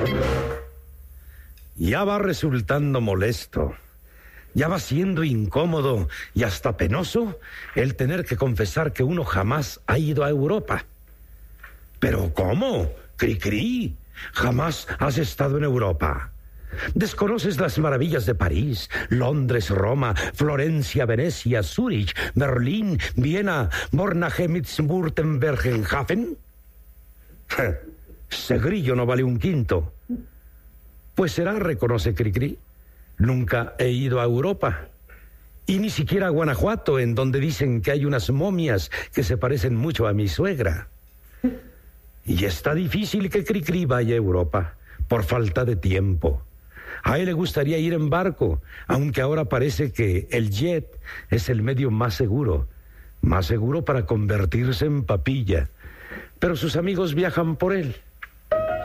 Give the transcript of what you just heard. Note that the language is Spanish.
Ya va resultando molesto. Ya va siendo incómodo y hasta penoso el tener que confesar que uno jamás ha ido a Europa. ¿Pero cómo? Cricri, jamás has estado en Europa. Desconoces las maravillas de París, Londres, Roma, Florencia, Venecia, Zúrich, Berlín, Viena, Bornheim-Württemberg-Hafen. Ese grillo no vale un quinto. Pues será, reconoce Cricri. Nunca he ido a Europa. Y ni siquiera a Guanajuato, en donde dicen que hay unas momias que se parecen mucho a mi suegra. Y está difícil que Cricri vaya a Europa, por falta de tiempo. A él le gustaría ir en barco, aunque ahora parece que el jet es el medio más seguro para convertirse en papilla. Pero sus amigos viajan por él.